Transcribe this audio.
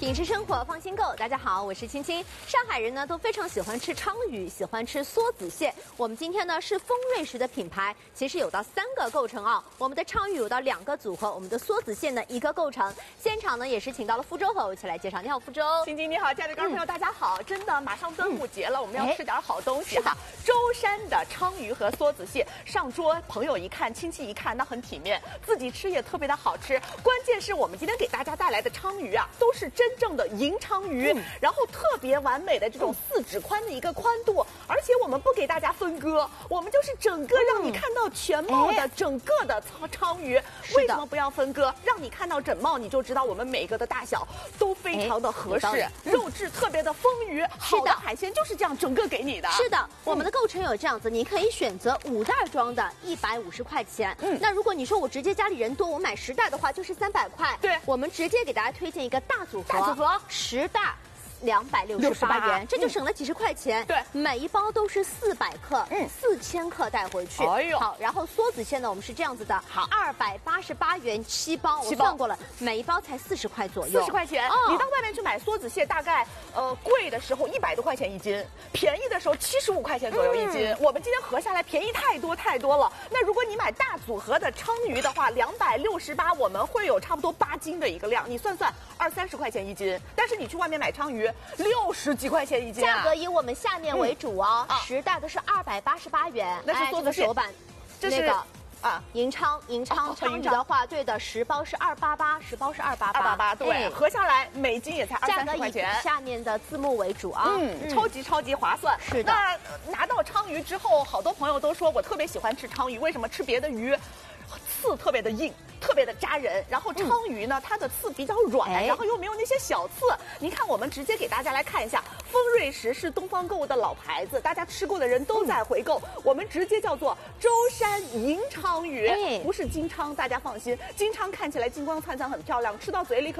品质生活放心购，大家好，我是青青。上海人呢都非常喜欢吃鲳鱼，喜欢吃梭子蟹。我们今天呢是丰瑞食的品牌，其实有到3个构成啊。我们的鲳鱼有到2个组合，我们的梭子蟹呢1个构成。现场呢也是请到了福州和我一起来介绍。你好，福州。 青青你好，亲爱的观众朋友大家好。真的马上端午节了，我们要吃点好东西哈。舟山的鲳鱼和梭子蟹上桌，朋友一看，亲戚一看，那很体面，自己吃也特别的好吃。关键是我们今天给大家带来的鲳鱼啊，都是真正的银鲳鱼，然后特别完美的这种4指宽的一个宽度，而且我们不给大家分割，我们就是整个让你看到全貌的整个的鲳鱼。为什么不要分割？让你看到整貌，你就知道我们每一个的大小都非常的合适，肉质特别的丰腴。好的海鲜就是这样整个给你的。 是的，我们的构成有这样子，你可以选择5袋装的，150块钱。那如果你说我直接家里人多，我买10袋的话就是300块。对，我们直接给大家推荐一个大组合，10袋。268元，这就省了几十块钱。对，每一包都是400克，4000克带回去。哎呦，好，然后梭子蟹呢，我们是这样子的，好，288元7包，我算过了，每一包才40块左右。40块钱， 你到外面去买梭子蟹，大概贵的时候100多块钱1斤，便宜的时候75块钱左右1斤。我们今天合下来便宜太多了。那如果你买大组合的鲳鱼的话，268，我们会有差不多8斤的一个量，你算算，20-30块钱1斤。但是你去外面买鲳鱼，60几块钱1斤， 价格以我们下面为主哦，10袋都是288元， 那是梭子手板， 这是银鲳鲳鱼的话，对的，10包是288，10包是288， 对，合下来每斤也才20-30块钱。 价格以下面的字幕为主啊， 超级划算。 是的。 那拿到鲳鱼之后，好多朋友都说我特别喜欢吃鲳鱼，为什么吃别的鱼？刺特别的硬，特别的扎人，然后鲳鱼呢，它的刺比较软，然后又没有那些小刺。您看，我们直接给大家来看一下，丰瑞食是东方购物的老牌子，大家吃过的人都在回购。我们直接叫做舟山银鲳鱼，不是金鲳，大家放心，金鲳看起来金光灿灿很漂亮，吃到嘴里可。